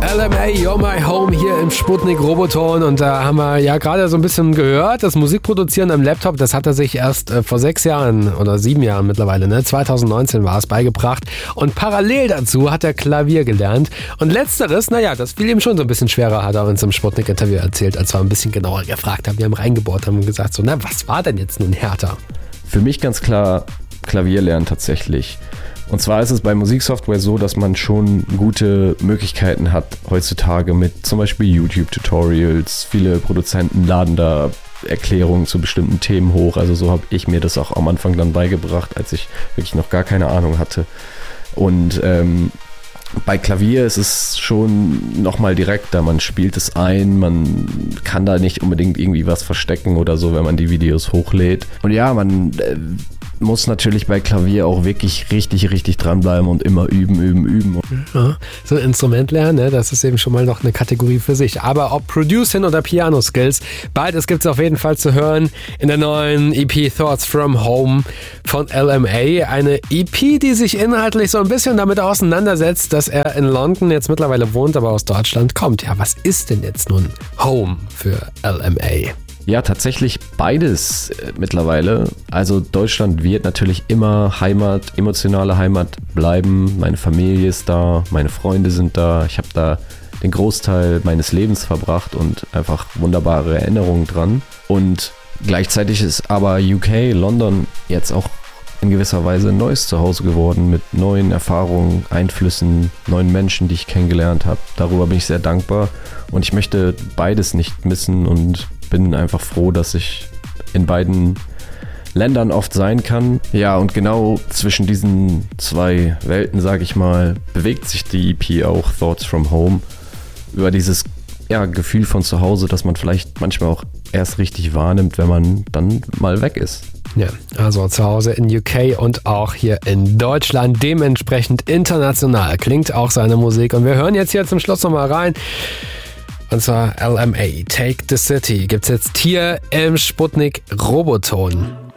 LMA, You're My Home hier im Sputnik Roboton und da haben wir ja gerade so ein bisschen gehört, das Musikproduzieren am Laptop, das hat er sich erst vor 6 Jahren oder 7 Jahren mittlerweile, 2019 war es, beigebracht und parallel dazu hat er Klavier gelernt und letzteres, das fiel ihm schon so ein bisschen schwerer, hat er uns im Sputnik-Interview erzählt, als wir ein bisschen genauer gefragt haben, wir haben reingebohrt, haben gesagt so, was war denn jetzt nun härter? Für mich ganz klar Klavier lernen tatsächlich. Und zwar ist es bei Musiksoftware so, dass man schon gute Möglichkeiten hat heutzutage mit zum Beispiel YouTube-Tutorials. Viele Produzenten laden da Erklärungen zu bestimmten Themen hoch. Also so habe ich mir das auch am Anfang dann beigebracht, als ich wirklich noch gar keine Ahnung hatte. Und bei Klavier ist es schon nochmal direkter. Man spielt es ein, man kann da nicht unbedingt irgendwie was verstecken oder so, wenn man die Videos hochlädt. Und ja, man muss natürlich bei Klavier auch wirklich richtig dranbleiben und immer üben. Ja, so ein Instrument lernen, das ist eben schon mal noch eine Kategorie für sich. Aber ob Producing oder Piano-Skills, beides gibt es auf jeden Fall zu hören in der neuen EP Thoughts from Home von LMA. Eine EP, die sich inhaltlich so ein bisschen damit auseinandersetzt, dass er in London jetzt mittlerweile wohnt, aber aus Deutschland kommt. Ja, was ist denn jetzt nun Home für LMA? Ja, tatsächlich beides mittlerweile. Also Deutschland wird natürlich immer Heimat, emotionale Heimat bleiben. Meine Familie ist da, meine Freunde sind da. Ich habe da den Großteil meines Lebens verbracht und einfach wunderbare Erinnerungen dran. Und gleichzeitig ist aber UK, London jetzt auch in gewisser Weise ein neues Zuhause geworden mit neuen Erfahrungen, Einflüssen, neuen Menschen, die ich kennengelernt habe. Darüber bin ich sehr dankbar und ich möchte beides nicht missen und bin einfach froh, dass ich in beiden Ländern oft sein kann. Ja, und genau zwischen diesen zwei Welten, sage ich mal, bewegt sich die EP auch, Thoughts from Home, über dieses Gefühl von zu Hause, das man vielleicht manchmal auch erst richtig wahrnimmt, wenn man dann mal weg ist. Ja, also zu Hause in UK und auch hier in Deutschland, dementsprechend international klingt auch seine Musik. Und wir hören jetzt hier zum Schluss nochmal rein. Und zwar LMA, Take the City, gibt's jetzt hier im Sputnik Roboton.